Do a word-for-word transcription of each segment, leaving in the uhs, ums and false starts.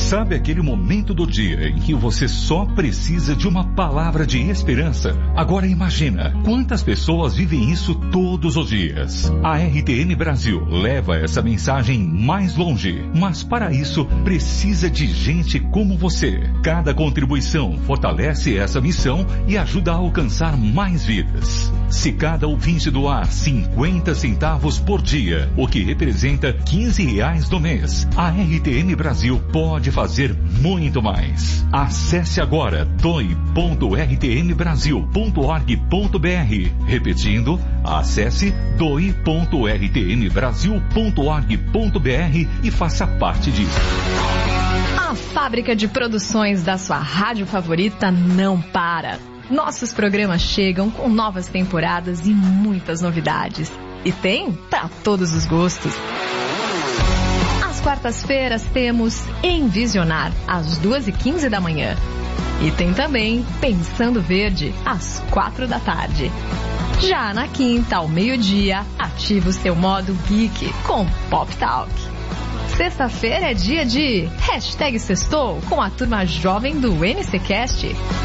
Sabe aquele momento do dia em que você só precisa de uma palavra de esperança? Agora imagina, quantas pessoas vivem isso todos os dias? A R T M Brasil leva essa mensagem mais longe, mas para isso precisa de gente como você. Cada contribuição fortalece essa missão e ajuda a alcançar mais vidas. Se cada ouvinte doar cinquenta centavos por dia, o que representa quinze reais no mês, a R T M Brasil pode fazer muito mais. Acesse agora doe ponto r t m brasil ponto org ponto b r. Repetindo, acesse doe ponto r t m brasil ponto org ponto b r e faça parte disso. A fábrica de produções da sua rádio favorita não para. Nossos programas chegam com novas temporadas e muitas novidades. E tem para todos os gostos. Às quartas-feiras temos Envisionar, às duas e quinze da manhã. E tem também Pensando Verde, às quatro da tarde. Já na quinta, ao meio-dia, ativa o seu modo geek com Pop Talk. Sexta-feira é dia de Hashtag Sextou com a turma jovem do N C Cast.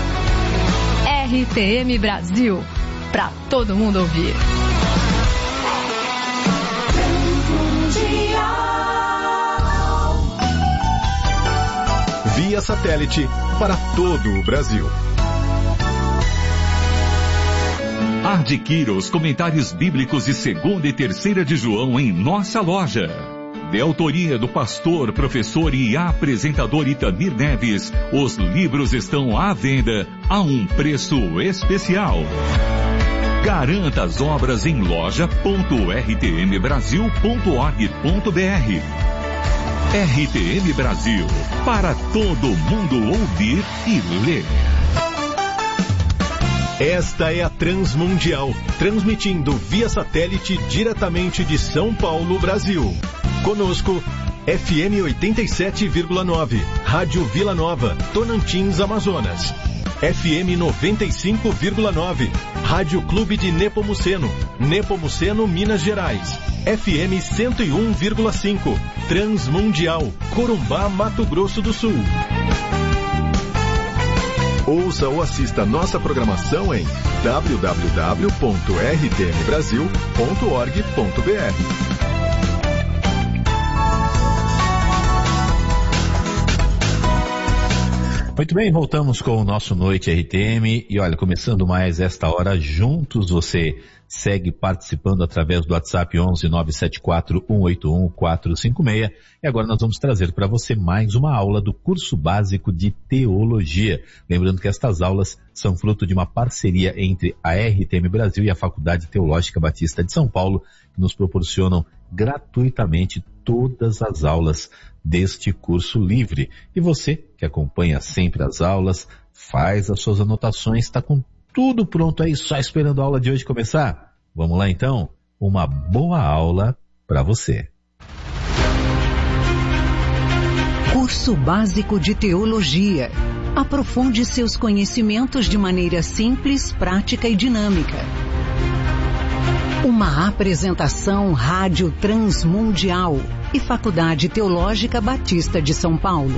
R T M Brasil, pra todo mundo ouvir. Via satélite para todo o Brasil. Adquira os comentários bíblicos de segunda e terceira de João em nossa loja. De autoria do pastor, professor e apresentador Itamir Neves, os livros estão à venda a um preço especial. Garanta as obras em loja ponto r t m brasil ponto org ponto b r. R T M Brasil, para todo mundo ouvir e ler. Esta é a Transmundial, transmitindo via satélite diretamente de São Paulo, Brasil. Conosco, F M oitenta e sete vírgula nove, Rádio Vila Nova, Tocantins, Amazonas. F M noventa e cinco vírgula nove, Rádio Clube de Nepomuceno, Nepomuceno, Minas Gerais. F M cento e um vírgula cinco, Transmundial, Corumbá, Mato Grosso do Sul. Ouça ou assista nossa programação em w w w ponto r t m brasil ponto org ponto b r. Muito bem, voltamos com o nosso Noite R T M e olha, começando mais esta hora juntos, você segue participando através do WhatsApp onze nove sete quatro um oito um quatro cinco seis e agora nós vamos trazer para você mais uma aula do curso básico de Teologia. Lembrando que estas aulas são fruto de uma parceria entre a R T M Brasil e a Faculdade Teológica Batista de São Paulo, que nos proporcionam gratuitamente todas as aulas deste curso livre. E você que acompanha sempre as aulas, faz as suas anotações, está com tudo pronto aí, só esperando a aula de hoje começar? Vamos lá então? Uma boa aula para você. Curso Básico de Teologia. Aprofunde seus conhecimentos de maneira simples, prática e dinâmica. Uma apresentação Rádio Transmundial e Faculdade Teológica Batista de São Paulo.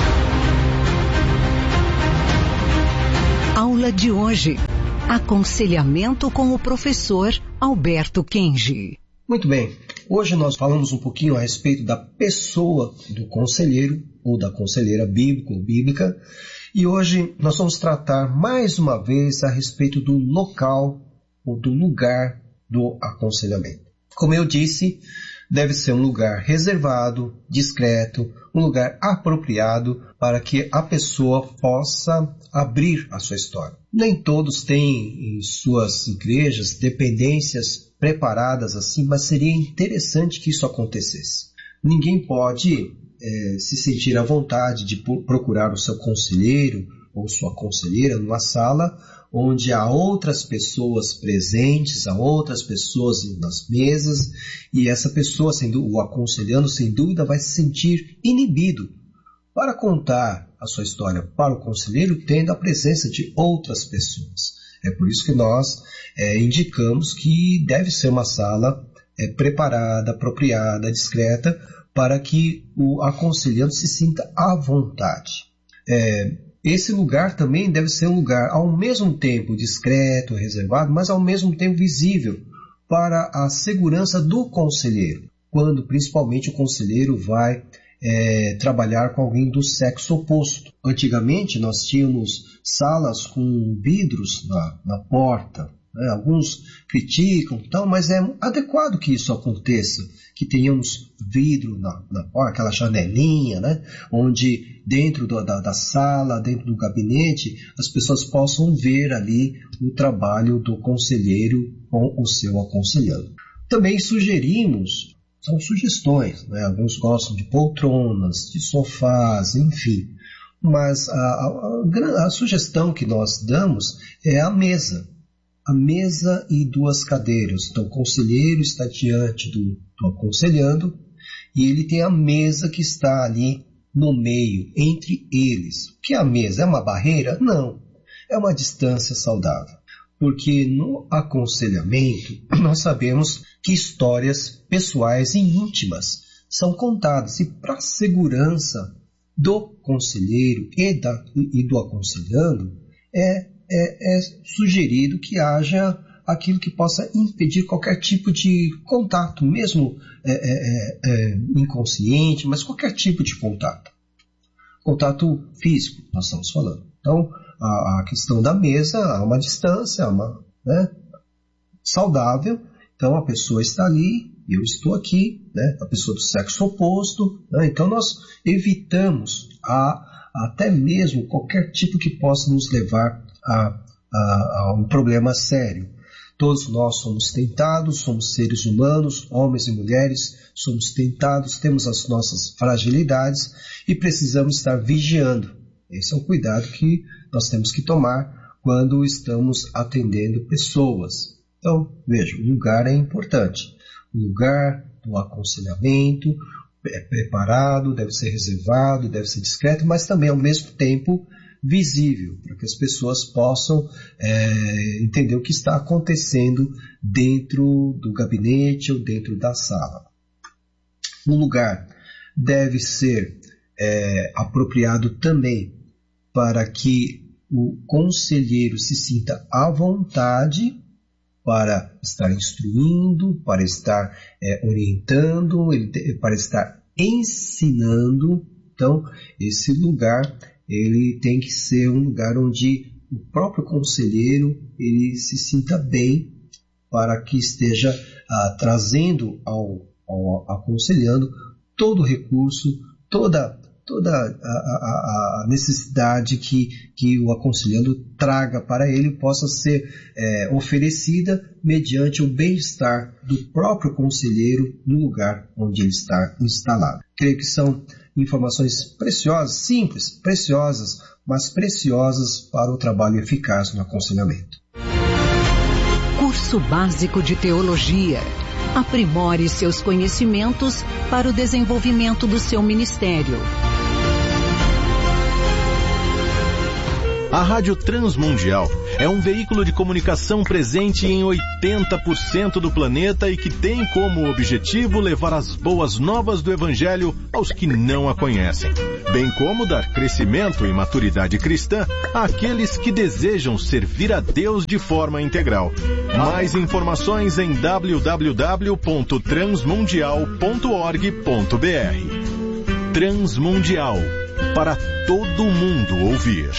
Aula de hoje. Aconselhamento com o professor Alberto Kenji. Muito bem. Hoje nós falamos um pouquinho a respeito da pessoa do conselheiro ou da conselheira bíblica ou bíblica. E hoje nós vamos tratar mais uma vez a respeito do local ou do lugar do aconselhamento. Como eu disse, deve ser um lugar reservado, discreto, um lugar apropriado para que a pessoa possa abrir a sua história. Nem todos têm em suas igrejas dependências preparadas assim, mas seria interessante que isso acontecesse. Ninguém pode é, se sentir à vontade de procurar o seu conselheiro ou sua conselheira numa sala onde há outras pessoas presentes, há outras pessoas nas mesas, e essa pessoa, sendo o aconselhando, sem dúvida, vai se sentir inibido para contar a sua história para o conselheiro, tendo a presença de outras pessoas. É por isso que nós é, indicamos que deve ser uma sala é, preparada, apropriada, discreta, para que o aconselhando se sinta à vontade. É, esse lugar também deve ser um lugar ao mesmo tempo discreto, reservado, mas ao mesmo tempo visível para a segurança do conselheiro, quando principalmente o conselheiro vai é, trabalhar com alguém do sexo oposto. Antigamente nós tínhamos salas com vidros na, na porta, né? Alguns criticam, tal, mas é adequado que isso aconteça, que tenhamos vidro na, na porta, aquela janelinha, né? Onde dentro do, da, da sala, dentro do gabinete, as pessoas possam ver ali o trabalho do conselheiro com o seu aconselhando. Também sugerimos, são sugestões, né? Alguns gostam de poltronas, de sofás, enfim. Mas a, a, a sugestão que nós damos é a mesa. A mesa e duas cadeiras. Então o conselheiro está diante do, do aconselhando e ele tem a mesa que está ali no meio, entre eles. O que é a mesa? É uma barreira? Não. É uma distância saudável. Porque no aconselhamento nós sabemos que histórias pessoais e íntimas são contadas. E para a segurança do conselheiro e, da, e do aconselhando, é, é, é sugerido que haja aquilo que possa impedir qualquer tipo de contato, mesmo é, é, é, inconsciente, mas qualquer tipo de contato. Contato físico, nós estamos falando. Então, a, a questão da mesa, há uma distância, uma, né, saudável. Então, a pessoa está ali, eu estou aqui, né, a pessoa do sexo oposto. Né, então, nós evitamos a, até mesmo qualquer tipo que possa nos levar a, a, a um problema sério. Todos nós somos tentados, somos seres humanos, homens e mulheres, somos tentados, temos as nossas fragilidades e precisamos estar vigiando. Esse é um cuidado que nós temos que tomar quando estamos atendendo pessoas. Então, veja, o lugar é importante. O lugar do aconselhamento é preparado, deve ser reservado, deve ser discreto, mas também ao mesmo tempo visível, para que as pessoas possam é, entender o que está acontecendo dentro do gabinete ou dentro da sala. O lugar deve ser é, apropriado também para que o conselheiro se sinta à vontade para estar instruindo, para estar é, orientando, para estar ensinando. Então, esse lugar ele tem que ser um lugar onde o próprio conselheiro ele se sinta bem para que esteja ah, trazendo ao, ao aconselhando todo o recurso, toda, toda a, a, a necessidade que, que o aconselhando traga para ele possa ser é, oferecida mediante o bem-estar do próprio conselheiro no lugar onde ele está instalado. Creio que são informações preciosas, simples, preciosas, mas preciosas para o trabalho eficaz no aconselhamento. Curso Básico de Teologia. Aprimore seus conhecimentos para o desenvolvimento do seu ministério. A Rádio Transmundial é um veículo de comunicação presente em oitenta por cento do planeta e que tem como objetivo levar as boas novas do Evangelho aos que não a conhecem, bem como dar crescimento e maturidade cristã àqueles que desejam servir a Deus de forma integral. Mais informações em w w w ponto transmundial ponto org ponto b r. Transmundial, para todo mundo ouvir.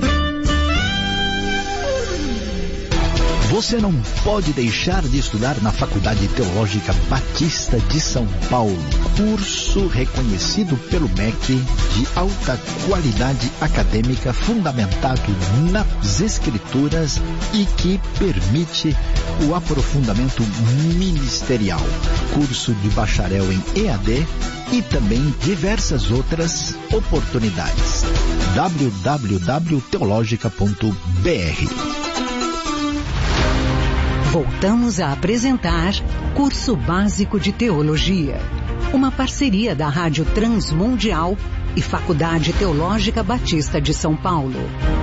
Você não pode deixar de estudar na Faculdade Teológica Batista de São Paulo. Curso reconhecido pelo M E C de alta qualidade acadêmica fundamentado nas Escrituras e que permite o aprofundamento ministerial. Curso de bacharel em E A D e também diversas outras oportunidades. w w w ponto teologica ponto b r. Voltamos a apresentar Curso Básico de Teologia, uma parceria da Rádio Transmundial e Faculdade Teológica Batista de São Paulo.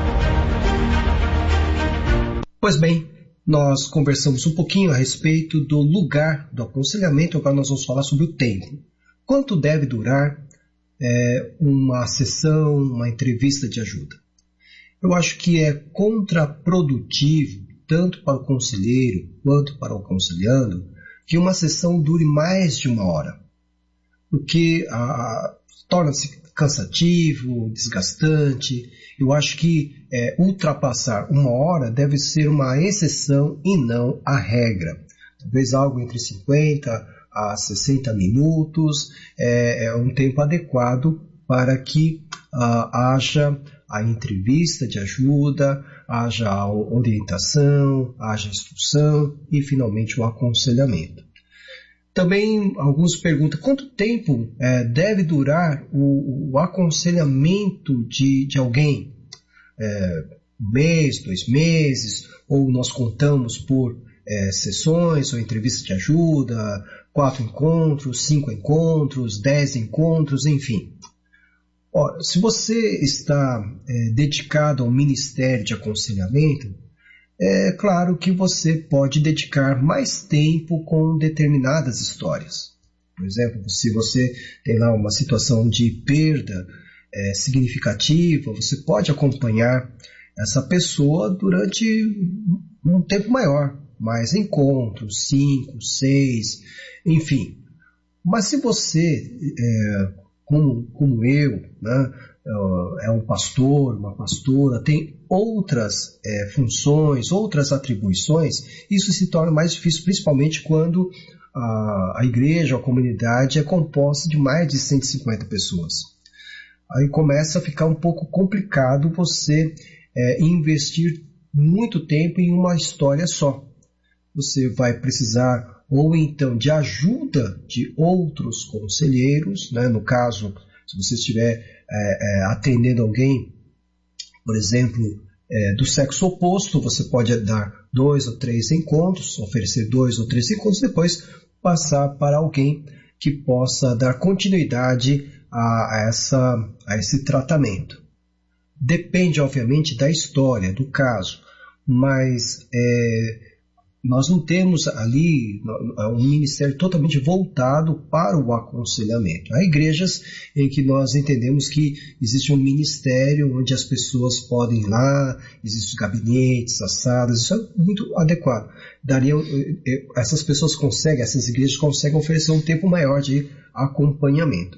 Pois bem, nós conversamos um pouquinho a respeito do lugar do aconselhamento, agora nós vamos falar sobre o templo. Quanto deve durar é, uma sessão, uma entrevista de ajuda? Eu acho que é contraprodutivo, tanto para o conselheiro quanto para o aconselhando, que uma sessão dure mais de uma hora, porque ah, torna-se cansativo, desgastante. Eu acho que é, ultrapassar uma hora deve ser uma exceção e não a regra. Talvez algo entre cinquenta a sessenta minutos é, é um tempo adequado para que ah, haja a entrevista de ajuda, haja a orientação, haja a instrução e, finalmente, o aconselhamento. Também alguns perguntam quanto tempo é, deve durar o, o aconselhamento de, de alguém? É, um mês, dois meses, ou nós contamos por é, sessões ou entrevistas de ajuda, quatro encontros, cinco encontros, dez encontros, enfim. Ora, se você está é, dedicado ao ministério de aconselhamento, é claro que você pode dedicar mais tempo com determinadas histórias. Por exemplo, se você tem lá uma situação de perda é, significativa, você pode acompanhar essa pessoa durante um tempo maior, mais encontros, cinco, seis, enfim. Mas se você... É, Como, como eu, né, é um pastor, uma pastora, tem outras é, funções, outras atribuições, isso se torna mais difícil, principalmente quando a, a igreja, a comunidade é composta de mais de cento e cinquenta pessoas. Aí começa a ficar um pouco complicado você é, investir muito tempo em uma história só. Você vai precisar ou então de ajuda de outros conselheiros, né? No caso, se você estiver é, é, atendendo alguém, por exemplo, é, do sexo oposto, você pode dar dois ou três encontros, oferecer dois ou três encontros, depois passar para alguém que possa dar continuidade a, a, essa, a esse tratamento. Depende, obviamente, da história, do caso, mas... É, nós não temos ali um ministério totalmente voltado para o aconselhamento. Há igrejas em que nós entendemos que existe um ministério onde as pessoas podem ir lá, existem os gabinetes, as salas, isso é muito adequado. Daria, essas pessoas conseguem, essas igrejas conseguem oferecer um tempo maior de acompanhamento.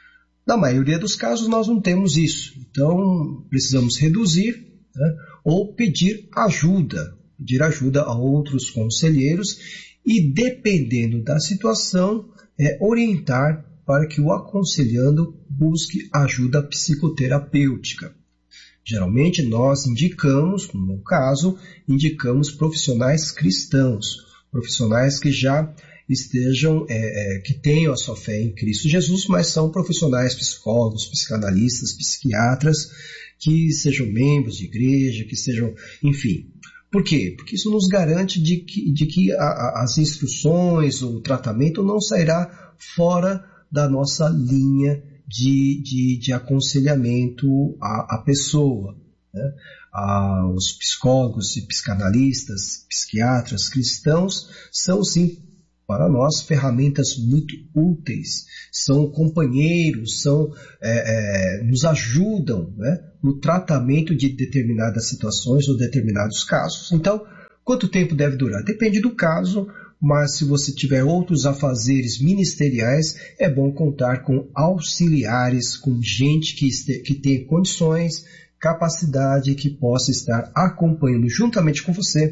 Na maioria dos casos nós não temos isso, então precisamos reduzir, né, ou pedir ajuda. pedir ajuda a outros conselheiros e, dependendo da situação, é, orientar para que o aconselhando busque ajuda psicoterapêutica. Geralmente nós indicamos, no meu caso, indicamos profissionais cristãos, profissionais que já estejam, é, é, que tenham a sua fé em Cristo Jesus, mas são profissionais psicólogos, psicanalistas, psiquiatras, que sejam membros de igreja, que sejam, enfim... Por quê? Porque isso nos garante de que, de que a, a, as instruções, o tratamento não sairá fora da nossa linha de, de, de aconselhamento à, à pessoa. Né? Ah, os psicólogos e psicanalistas, psiquiatras cristãos são, sim, para nós, ferramentas muito úteis, são companheiros, são, é, é, nos ajudam, né, no tratamento de determinadas situações ou determinados casos. Então, quanto tempo deve durar? Depende do caso, mas se você tiver outros afazeres ministeriais, é bom contar com auxiliares, com gente que, este, que tenha condições, capacidade, que possa estar acompanhando juntamente com você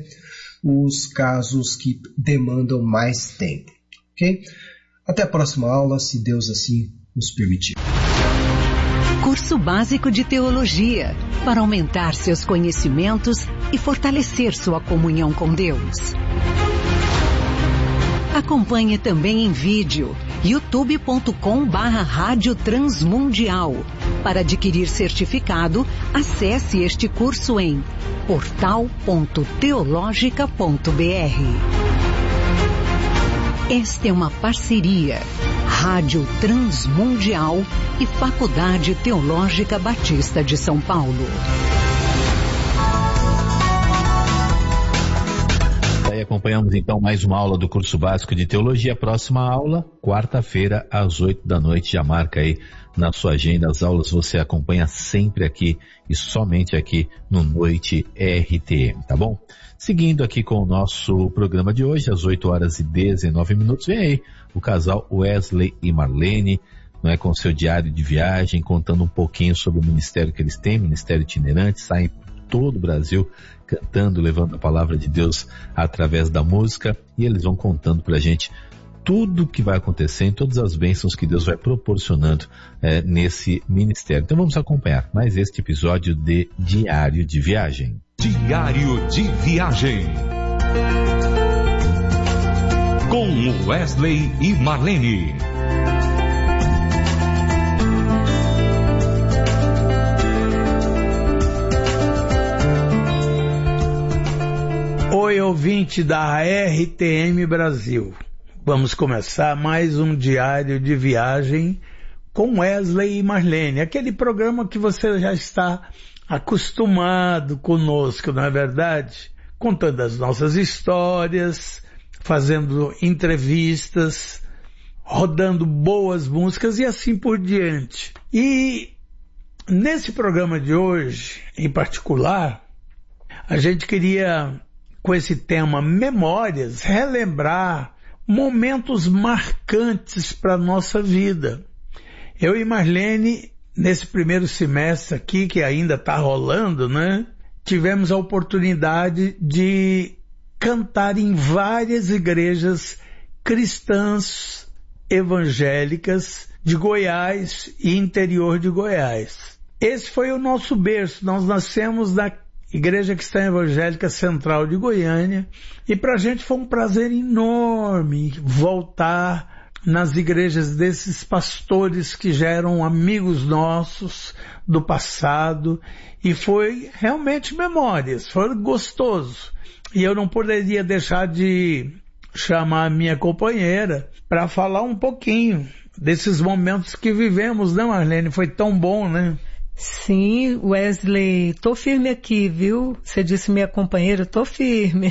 os casos que demandam mais tempo, ok? Até a próxima aula, se Deus assim nos permitir. Curso Básico de Teologia, para aumentar seus conhecimentos e fortalecer sua comunhão com Deus. Acompanhe também em vídeo, youtube ponto com barra Rádio Transmundial. Para adquirir certificado, acesse este curso em portal ponto teologica ponto br. Esta é uma parceria Rádio Transmundial e Faculdade Teológica Batista de São Paulo. aí acompanhamos então mais uma aula do curso básico de teologia. Próxima aula, quarta-feira, às oito da noite. Já marca aí na sua agenda. As aulas você acompanha sempre aqui e somente aqui no Noite R T M, tá bom? Seguindo aqui com o nosso programa de hoje, às oito horas e dezenove minutos, vem aí o casal Wesley e Marlene, não é, com seu diário de viagem, contando um pouquinho sobre o ministério que eles têm, ministério itinerante, saem por todo o Brasil cantando, levando a palavra de Deus através da música, e eles vão contando pra gente tudo o que vai acontecendo, todas as bênçãos que Deus vai proporcionando é, nesse ministério. Então vamos acompanhar mais este episódio de Diário de Viagem. Diário de Viagem com Wesley e Marlene. Oi, ouvinte da R T M Brasil. Vamos começar mais um Diário de Viagem com Wesley e Marlene, aquele programa que você já está acostumado conosco, não é verdade? Contando as nossas histórias, fazendo entrevistas, rodando boas músicas e assim por diante. E nesse programa de hoje, em particular, a gente queria, com esse tema Memórias, relembrar momentos marcantes para a nossa vida. Eu e Marlene, nesse primeiro semestre aqui, que ainda está rolando, né, tivemos a oportunidade de cantar em várias igrejas cristãs evangélicas de Goiás e interior de Goiás. Esse foi o nosso berço. Nós nascemos na Igreja Cristã Evangélica Central de Goiânia, e para a gente foi um prazer enorme voltar nas igrejas desses pastores que já eram amigos nossos do passado, e foi realmente memórias, foi gostoso. E eu não poderia deixar de chamar a minha companheira para falar um pouquinho desses momentos que vivemos, né, Marlene? Foi tão bom, né? Sim, Wesley, tô firme aqui, viu? Você disse minha companheira, tô firme.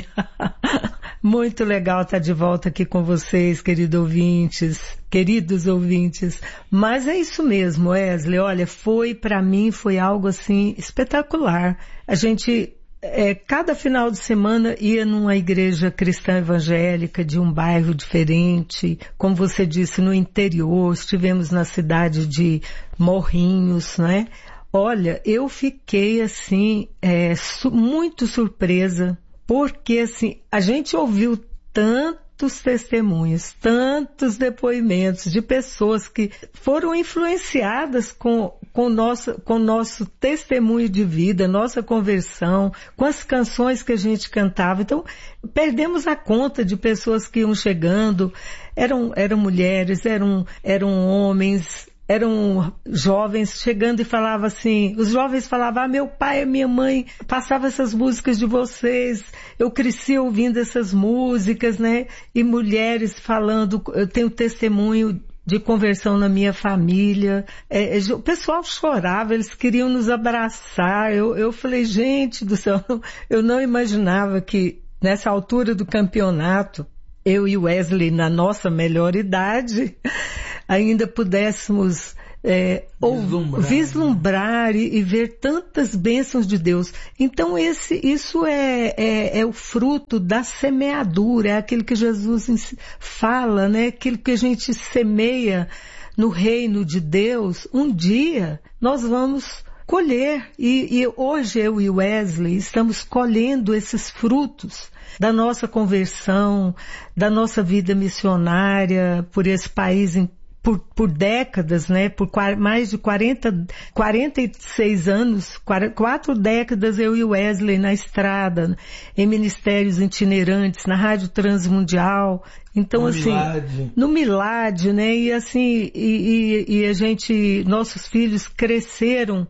Muito legal estar de volta aqui com vocês, queridos ouvintes, queridos ouvintes. Mas é isso mesmo, Wesley, olha, foi para mim, foi algo assim espetacular. A gente, é, cada final de semana ia numa igreja cristã evangélica de um bairro diferente, como você disse, no interior, estivemos na cidade de Morrinhos, né? Olha, eu fiquei assim, é, su- muito surpresa, porque assim, a gente ouviu tantos testemunhos, tantos depoimentos de pessoas que foram influenciadas com com nosso, com nosso testemunho de vida, nossa conversão, com as canções que a gente cantava. Então, perdemos a conta de pessoas que iam chegando, eram, eram mulheres, eram, eram homens, eram jovens chegando e falavam assim, os jovens falavam, ah, meu pai e minha mãe passavam essas músicas de vocês, eu cresci ouvindo essas músicas, né? E mulheres falando, eu tenho testemunho de conversão na minha família. É, o pessoal chorava, eles queriam nos abraçar. Eu, eu falei, gente do céu, eu não imaginava que nessa altura do campeonato, eu e Wesley, na nossa melhor idade, ainda pudéssemos é, vislumbrar, vislumbrar e, e ver tantas bênçãos de Deus. Então esse, isso é, é, é o fruto da semeadura, é aquilo que Jesus fala, né? Aquilo que a gente semeia no reino de Deus, um dia nós vamos colher. E, e hoje eu e Wesley estamos colhendo esses frutos da nossa conversão, da nossa vida missionária por esse país, por, por décadas, né? Por mais de quarenta, quarenta e seis anos, quatro décadas eu e o Wesley na estrada, em ministérios itinerantes, na Rádio Transmundial. Então, no assim, Milad. no Milad, né? E assim, e, e, e a gente, nossos filhos cresceram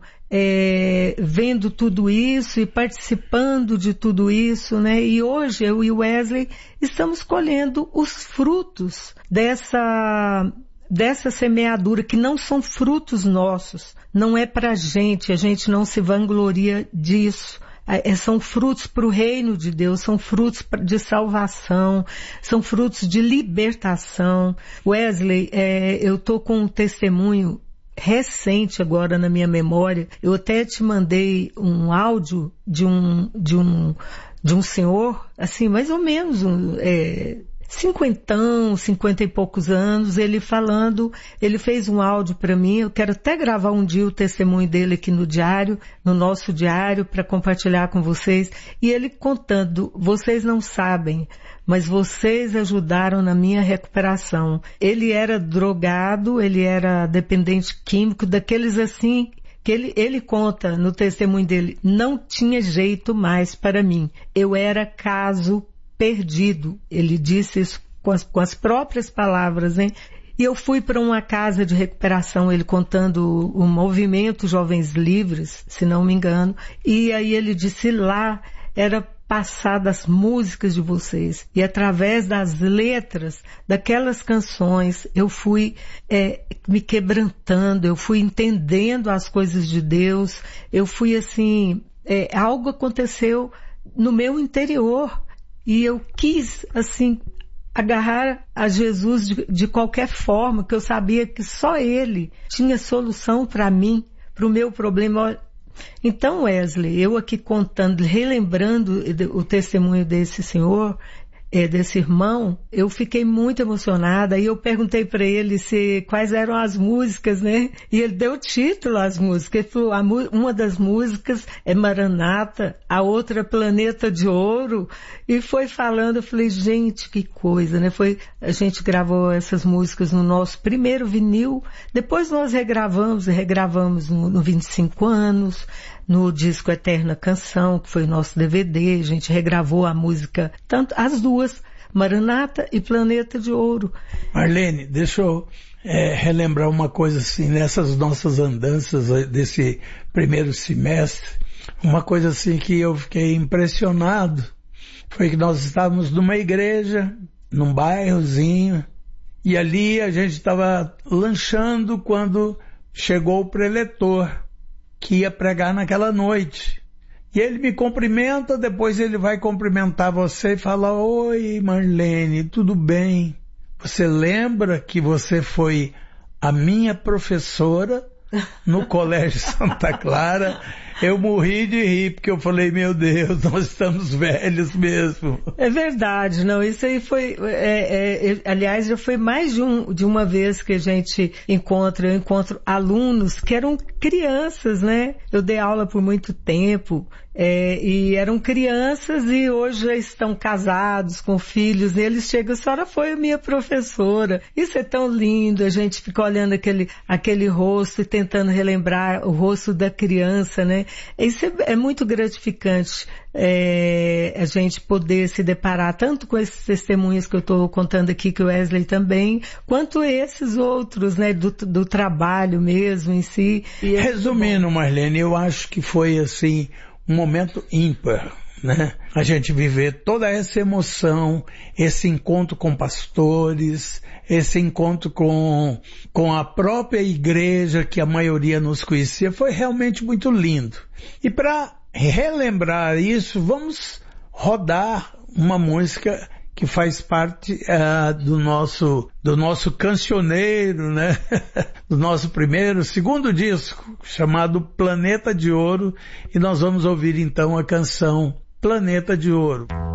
É, vendo tudo isso e participando de tudo isso, né? E hoje eu e o Wesley estamos colhendo os frutos dessa, dessa semeadura, que não são frutos nossos, não é pra gente, a gente não se vangloria disso. é, são frutos para o reino de Deus, são frutos de salvação, são frutos de libertação. Wesley, é, eu estou com um testemunho recente agora na minha memória. Eu até te mandei um áudio de um, de um, de um senhor, assim, mais ou menos, um, é, cinquentão, cinquenta e poucos anos, ele falando, ele fez um áudio para mim, eu quero até gravar um dia o testemunho dele aqui no diário, no nosso diário, para compartilhar com vocês, e ele contando, vocês não sabem, mas vocês ajudaram na minha recuperação. Ele era drogado, ele era dependente químico, daqueles assim, que ele, ele conta no testemunho dele, não tinha jeito mais para mim. Eu era caso perdido. Ele disse isso com as, com as próprias palavras, né? E eu fui para uma casa de recuperação, ele contando o movimento Jovens Livres, se não me engano, e aí ele disse lá, era passadas músicas de vocês, e através das letras daquelas canções eu fui é, me quebrantando, eu fui entendendo as coisas de Deus, eu fui assim, é, algo aconteceu no meu interior, e eu quis assim agarrar a Jesus de, de qualquer forma, que eu sabia que só Ele tinha solução para mim, para o meu problema. Então, Wesley, eu aqui contando, relembrando o testemunho desse senhor, é, desse irmão, eu fiquei muito emocionada, e eu perguntei para ele se, quais eram as músicas, né? E ele deu título às músicas, ele falou, a, uma das músicas é Maranata, a outra Planeta de Ouro, e foi falando, eu falei, gente, que coisa, né? Foi, a gente gravou essas músicas no nosso primeiro vinil, depois nós regravamos, e regravamos no, no vinte e cinco anos, no disco Eterna Canção, que foi o nosso D V D, a gente regravou a música, tanto as duas, Maranata e Planeta de Ouro. Marlene, deixa eu é, relembrar uma coisa assim, nessas nossas andanças desse primeiro semestre, uma coisa assim que eu fiquei impressionado, foi que nós estávamos numa igreja, num bairrozinho, e ali a gente estava lanchando quando chegou o preletor, que ia pregar naquela noite. E ele me cumprimenta, depois ele vai cumprimentar você e fala, oi Marlene, tudo bem? Você lembra que você foi a minha professora no Colégio Santa Clara? Eu morri de rir, porque eu falei, meu Deus, nós estamos velhos mesmo. É verdade, não, isso aí foi, é, é, aliás, já foi mais de, um, de uma vez que a gente encontra, eu encontro alunos que eram crianças, né? Eu dei aula por muito tempo, é, e eram crianças e hoje já estão casados, com filhos, e eles chegam, a senhora foi a minha professora. Isso é tão lindo, a gente fica olhando aquele, aquele rosto e tentando relembrar o rosto da criança, né? Isso é, é muito gratificante, é, a gente poder se deparar tanto com esses testemunhos que eu estou contando aqui, que o Wesley também, quanto esses outros, né, do, do trabalho mesmo em si. E é resumindo, Marlene, eu acho que foi assim um momento ímpar, né? A gente viver toda essa emoção, esse encontro com pastores, esse encontro com, com a própria igreja que a maioria nos conhecia, foi realmente muito lindo. E para relembrar isso, vamos rodar uma música que faz parte uh, do nosso do nosso cancioneiro, né? Do nosso primeiro, segundo disco, chamado Planeta de Ouro, e nós vamos ouvir então a canção Planeta de Ouro.